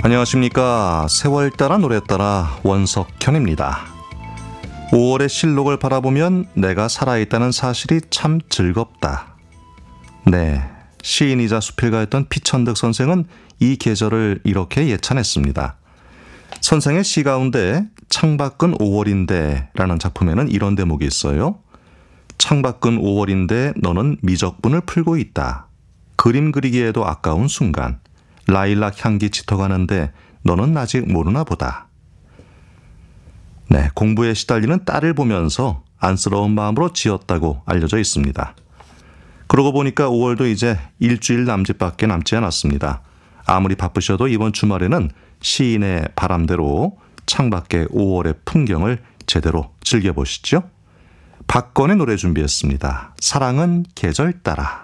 안녕하십니까. 세월 따라 노래 따라 원석현입니다. 5월의 실록을 바라보면 내가 살아있다는 사실이 참 즐겁다. 네, 시인이자 수필가였던 피천득 선생은 이 계절을 이렇게 예찬했습니다. 선생의 시 가운데 창밖은 5월인데 라는 작품에는 이런 대목이 있어요. 창밖은 5월인데 너는 미적분을 풀고 있다. 그림 그리기에도 아까운 순간. 라일락 향기 짙어가는데 너는 아직 모르나 보다. 네, 공부에 시달리는 딸을 보면서 안쓰러운 마음으로 지었다고 알려져 있습니다. 그러고 보니까 5월도 이제 일주일 남짓밖에 남지 않았습니다. 아무리 바쁘셔도 이번 주말에는 시인의 바람대로 창밖의 5월의 풍경을 제대로 즐겨보시죠. 박건의 노래 준비했습니다. 사랑은 계절 따라.